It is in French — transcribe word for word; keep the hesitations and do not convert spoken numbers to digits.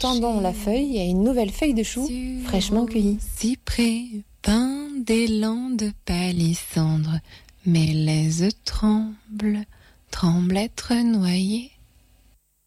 tendons la feuille à une nouvelle feuille de chou fraîchement cueillie. Cyprès, pin des landes palissandres, mes laises tremblent, tremblent être noyées